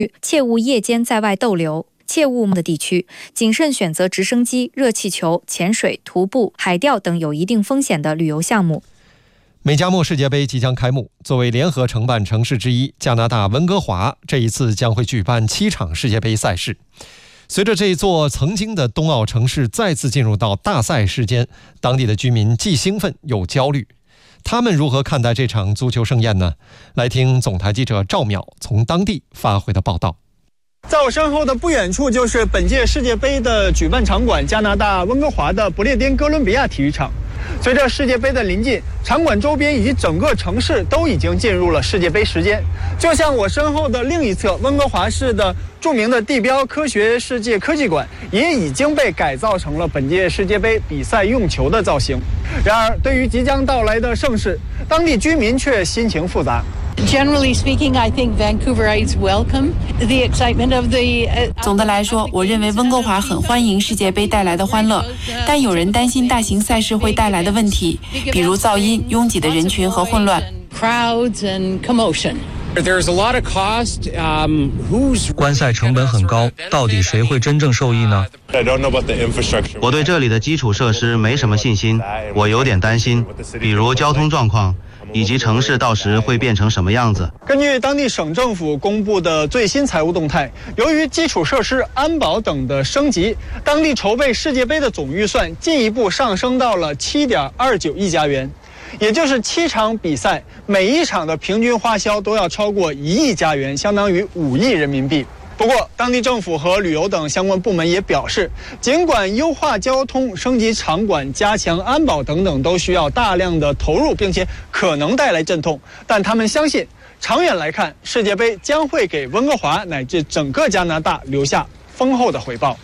切勿夜间在外逗留。切勿的地区，谨慎选择直升机、热气球、潜水、徒步、海钓等有一定风险的旅游项目。 美加墨世界杯即将开幕，作为联合承办城市之一，加拿大温哥华这一次将会举办7场世界杯赛事。随着这一座曾经的冬奥城市再次进入到大赛时间，当地的居民既兴奋又焦虑。他们如何看待这场足球盛宴呢？来听总台记者赵淼从当地发回的报道。 在我身后的不远处就是本届世界杯的举办场馆——加拿大温哥华的不列颠哥伦比亚体育场。随着世界杯的临近，场馆周边以及整个城市都已经进入了世界杯时间。就像我身后的另一侧，温哥华市的著名的地标科学世界科技馆也已经被改造成了本届世界杯比赛用球的造型。然而，对于即将到来的盛事，当地居民却心情复杂。 Generally speaking, I think Vancouverites welcome the excitement of the. 总的来说，我认为温哥华很欢迎世界杯带来的欢乐，但有人担心大型赛事会带来的问题，比如噪音、拥挤的人群和混乱。 Crowds and commotion. There's a lot of cost. Who's 观赛成本很高，到底谁会真正受益呢？ 我对这里的基础设施没什么信心，我有点担心，比如交通状况。以及城市到时会变成什么样子？ 根据当地省政府公布的最新财务动态，由于基础设施、安保等的升级，当地筹备世界杯的总预算进一步上升到了7.29亿加元，也就是7场比赛，每一场的平均花销都要超过1亿加元，相当于5亿人民币。不过，当地政府和旅游等相关部门也表示，尽管优化交通、升级场馆、加强安保等等都需要大量的投入，并且可能带来阵痛，但他们相信，长远来看，世界杯将会给温哥华乃至整个加拿大留下丰厚的回报。